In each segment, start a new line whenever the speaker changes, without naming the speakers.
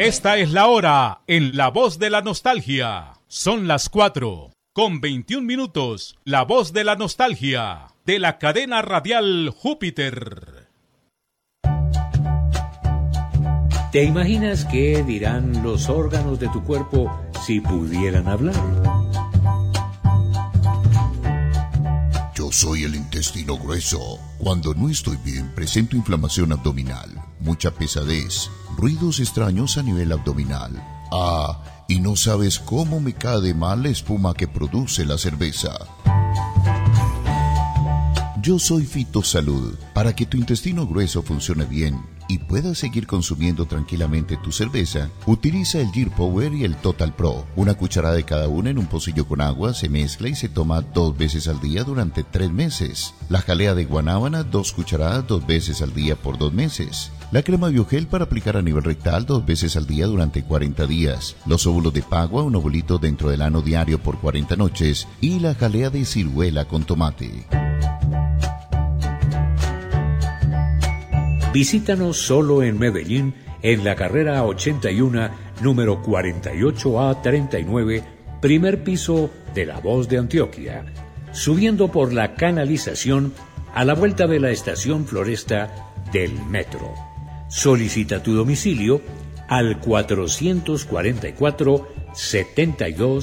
Esta es la hora en La Voz de la Nostalgia. Son las 4:21. La Voz de la Nostalgia, de la cadena radial Júpiter.
¿Te imaginas qué dirán los órganos de tu cuerpo si pudieran hablar?
Yo soy el intestino grueso. Cuando no estoy bien, presento inflamación abdominal, mucha pesadez, ruidos extraños a nivel abdominal. Y no sabes cómo me cae de mal la espuma que produce la cerveza. Yo soy Fitosalud. Para que tu intestino grueso funcione bien y puedas seguir consumiendo tranquilamente tu cerveza, utiliza el Gear Power y el Total Pro. Una cucharada de cada una en un pocillo con agua, se mezcla y se toma 2 veces al día durante 3 meses. La jalea de guanábana, 2 cucharadas 2 veces al día por 2 meses. La crema Biogel para aplicar a nivel rectal 2 veces al día durante 40 días. Los óvulos de pagua, un ovulito dentro del ano diario por 40 noches. Y la jalea de ciruela con tomate.
Visítanos solo en Medellín, en la carrera 81, número 48A39, primer piso de La Voz de Antioquia, subiendo por la canalización a la vuelta de la estación Floresta del metro. Solicita tu domicilio al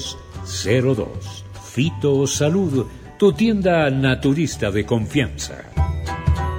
444-7202. Fitosalud, tu tienda naturista de confianza.